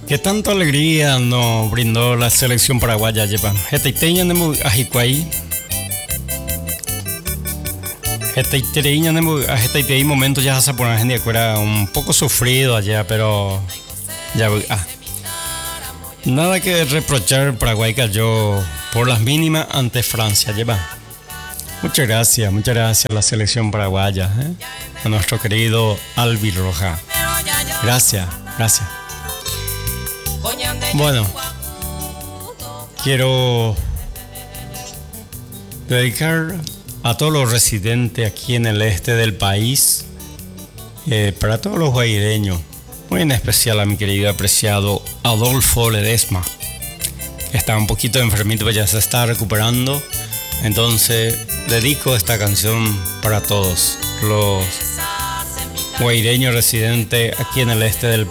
Que tanta alegría nos brindó la selección paraguaya, Yepan. Hetaiteña nemu ajicuay. Hetaiteriña nemu ajetaitei momentos ya se poner gente que era un poco sufrido allá, pero ya nada que reprochar. Paraguay cayó por las mínimas ante Francia, Yepan. Muchas gracias a la selección paraguaya, a nuestro querido Albi Roja. Gracias. Bueno, quiero dedicar a todos los residentes aquí en el este del país, para todos los guaireños, muy en especial a mi querido apreciado Adolfo Ledesma, que está un poquito enfermito, pero ya se está recuperando. Entonces dedico esta canción para todos los guaireños residentes aquí en el este del